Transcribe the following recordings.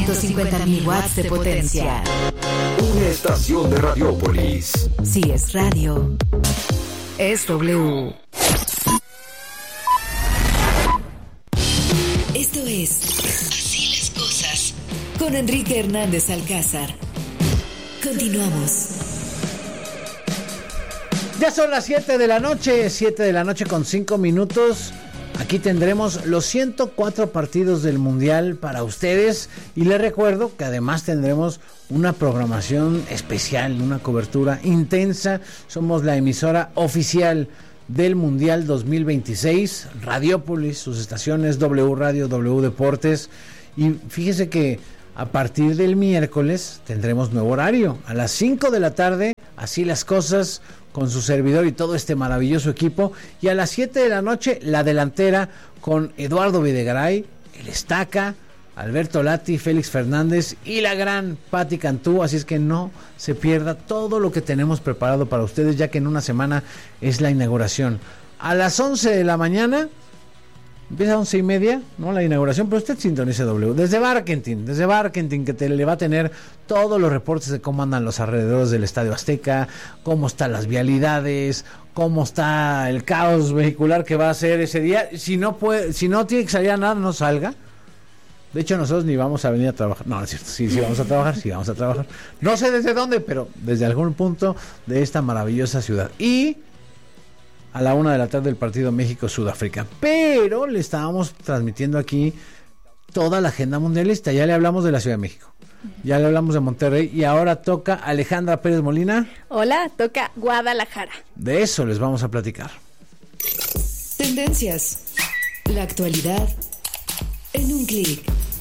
150,000 watts de potencia. Una estación de Radiópolis. Si es radio, es W. Esto es Así las cosas con Enrique Hernández Alcázar. Continuamos. Ya son las 7 de la noche con 5 minutos. Aquí tendremos los 104 partidos del Mundial para ustedes. Y les recuerdo que además tendremos una programación especial, una cobertura intensa. Somos la emisora oficial del Mundial 2026. Radiópolis, sus estaciones W Radio, W Deportes. Y fíjese que a partir del miércoles tendremos nuevo horario. A las 5 de la tarde, Así las cosas, con su servidor y todo este maravilloso equipo. Y a las 7 de la noche, La Delantera, con Eduardo Videgaray, el Estaca, Alberto Lati, Félix Fernández y la gran Patti Cantú. Así es que no se pierda todo lo que tenemos preparado para ustedes, ya que en una semana es la inauguración. A las 11 de la mañana, empieza a 11:30, ¿no? La inauguración, pero usted sintonice W. Desde Barkentin, que le va a tener todos los reportes de cómo andan los alrededores del Estadio Azteca, cómo están las vialidades, cómo está el caos vehicular que va a ser ese día. Si no tiene que salir a nada, no salga. De hecho, nosotros ni vamos a venir a trabajar. No, es cierto, sí vamos a trabajar. No sé desde dónde, pero desde algún punto de esta maravillosa ciudad. Y a la 1 de la tarde el partido México-Sudáfrica. Pero le estábamos transmitiendo aquí toda la agenda mundialista. Ya le hablamos de la Ciudad de México, ya le hablamos de Monterrey, y ahora toca Alejandra Pérez Molina. Hola, toca Guadalajara. De eso les vamos a platicar. Tendencias, la actualidad en un clic.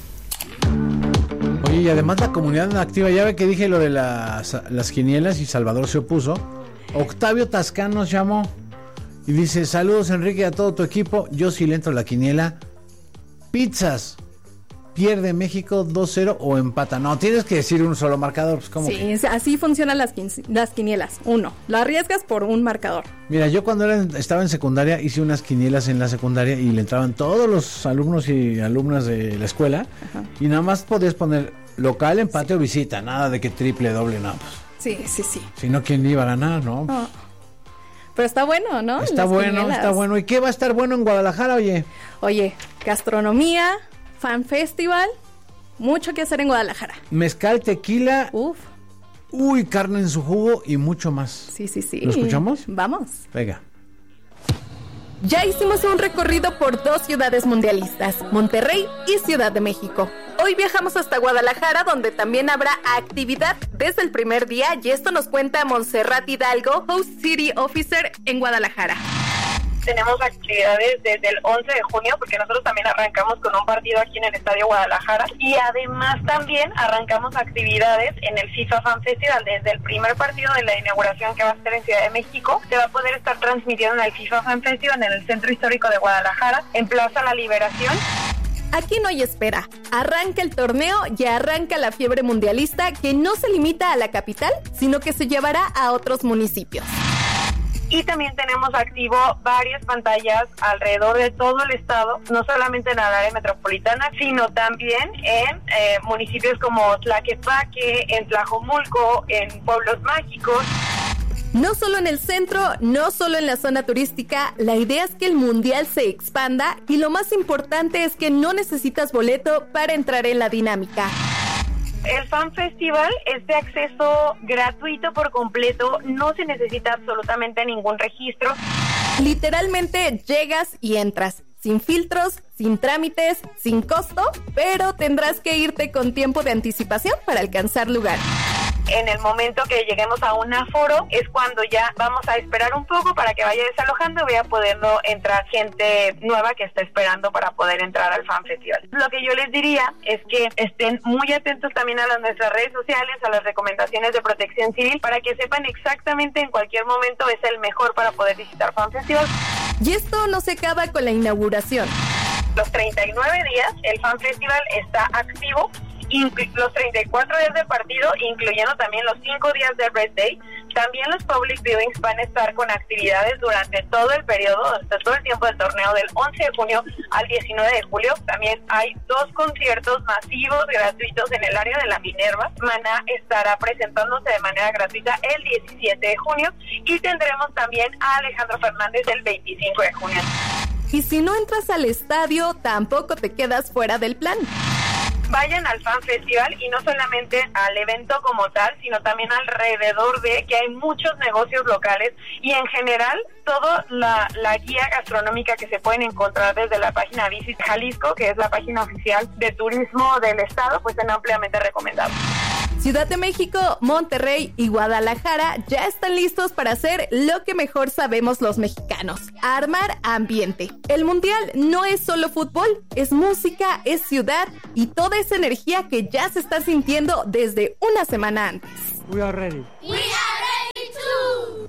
Oye, y además la comunidad activa, ya ve que dije lo de las quinielas y Salvador se opuso. Octavio Tascán nos llamó y dice: saludos Enrique, a todo tu equipo. Yo sí le entro a la quiniela. Pizzas, pierde México 2-0 o empata. No, tienes que decir un solo marcador, pues, ¿cómo? Sí, que? Así funcionan las quinielas. Lo arriesgas por un marcador. Mira, yo cuando estaba en secundaria hice unas quinielas en la secundaria y le entraban todos los alumnos y alumnas de la escuela. Ajá. Y nada más podías poner local, empate o visita, nada de que triple, doble, nada, pues. Sí. Si no, ¿quién iba a ganar, no? Pero está bueno, ¿no? Está bueno. ¿Y qué va a estar bueno en Guadalajara, oye? Oye, gastronomía, fan festival, mucho que hacer en Guadalajara. Mezcal, tequila. Uf. Uy, carne en su jugo y mucho más. Sí. ¿Lo escuchamos? Vamos. Venga. Ya hicimos un recorrido por 2 ciudades mundialistas, Monterrey y Ciudad de México. Hoy viajamos hasta Guadalajara, donde también habrá actividad desde el primer día, y esto nos cuenta Montserrat Hidalgo, Host City Officer en Guadalajara. Tenemos actividades desde el 11 de junio, porque nosotros también arrancamos con un partido aquí en el Estadio Guadalajara, y además también arrancamos actividades en el FIFA Fan Festival. Desde el primer partido de la inauguración, que va a ser en Ciudad de México, se va a poder estar transmitiendo en el FIFA Fan Festival en el Centro Histórico de Guadalajara, en Plaza La Liberación. Aquí no hay espera. Arranca el torneo y arranca la fiebre mundialista, que no se limita a la capital, sino que se llevará a otros municipios. Y también tenemos activo varias pantallas alrededor de todo el estado, no solamente en el área metropolitana, sino también en municipios como Tlaquepaque, en Tlajomulco, en Pueblos Mágicos. No solo en el centro, no solo en la zona turística, la idea es que el mundial se expanda, y lo más importante es que no necesitas boleto para entrar en la dinámica. El Fan Festival es de acceso gratuito por completo, no se necesita absolutamente ningún registro. Literalmente llegas y entras, sin filtros, sin trámites, sin costo, pero tendrás que irte con tiempo de anticipación para alcanzar lugar. En el momento que lleguemos a un aforo es cuando ya vamos a esperar un poco para que vaya desalojando y vaya pudiendo entrar gente nueva que está esperando para poder entrar al Fan Festival. Lo que yo les diría es que estén muy atentos también a nuestras redes sociales, a las recomendaciones de Protección Civil, para que sepan exactamente en cualquier momento es el mejor para poder visitar Fan Festival. Y esto no se acaba con la inauguración. Los 39 días el Fan Festival está activo los 34 días de partido, incluyendo también los 5 días de rest day. También los public viewings van a estar con actividades durante todo el periodo, hasta todo el tiempo del torneo, del 11 de junio al 19 de julio. También hay 2 conciertos masivos gratuitos en el área de la Minerva. Maná estará presentándose de manera gratuita el 17 de junio y tendremos también a Alejandro Fernández el 25 de junio. Y si no entras al estadio, tampoco te quedas fuera del plan. Vayan al Fan Festival y no solamente al evento como tal, sino también alrededor de que hay muchos negocios locales y en general toda la guía gastronómica que se pueden encontrar desde la página Visit Jalisco, que es la página oficial de turismo del estado, pues son ampliamente recomendados. Ciudad de México, Monterrey y Guadalajara ya están listos para hacer lo que mejor sabemos los mexicanos, armar ambiente. El Mundial no es solo fútbol, es música, es ciudad y toda esa energía que ya se está sintiendo desde una semana antes. We are ready. We are ready too.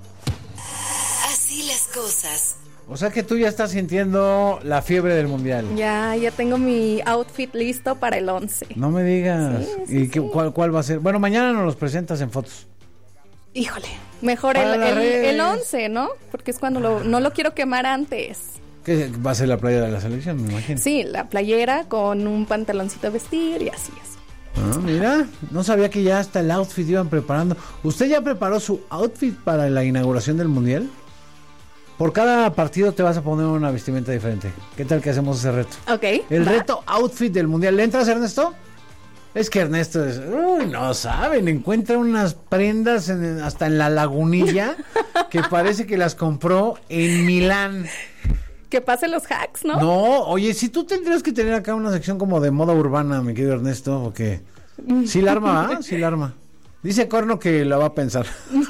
Así las cosas. O sea que tú ya estás sintiendo la fiebre del Mundial. Ya tengo mi outfit listo para el 11. No me digas. Sí, ¿Y cuál va a ser? Bueno, mañana nos los presentas en fotos. Híjole, mejor el 11, ¿no? Porque es cuando no lo quiero quemar antes. ¿Qué va a ser la playera de la selección, me imagino? Sí, la playera con un pantaloncito de vestir y así es. Ah, mira, no sabía que ya hasta el outfit iban preparando. ¿Usted ya preparó su outfit para la inauguración del Mundial? Por cada partido te vas a poner una vestimenta diferente. ¿Qué tal que hacemos ese reto? Ok. El reto outfit del Mundial. ¿Le entras, Ernesto? Es que Ernesto es... no saben, encuentra unas prendas hasta en la Lagunilla que parece que las compró en Milán. Que pasen los hacks, ¿no? No, oye, si tú tendrías que tener acá una sección como de moda urbana, mi querido Ernesto, ¿o qué? Sí la arma, ¿ah? Sí la arma. Dice Corno que la va a pensar.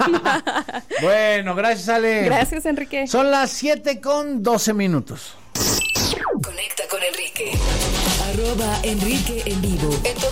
Bueno, gracias, Ale. Gracias, Enrique. Son las 7:12. Conecta con Enrique. @Enrique en vivo. En todas